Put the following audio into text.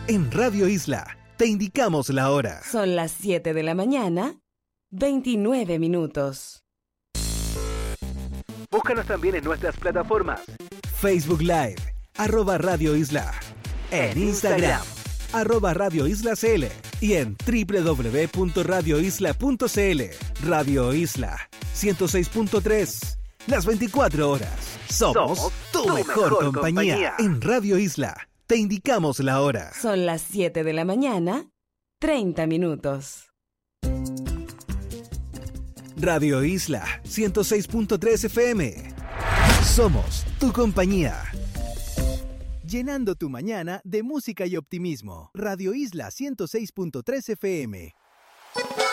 En Radio Isla, te indicamos la hora. Son las 7 de la mañana, 29 minutos. Búscanos también en nuestras plataformas. Facebook Live, @Radio Isla. En Instagram, @Radio Isla CL. Y en www.radioisla.cl. Radio Isla, 106.3. Las 24 horas. Somos tu mejor compañía. En Radio Isla, te indicamos la hora. Son las 7 de la mañana, 30 minutos. Radio Isla, 106.3 FM. Somos tu compañía. Llenando tu mañana de música y optimismo. Radio Isla 106.3 FM.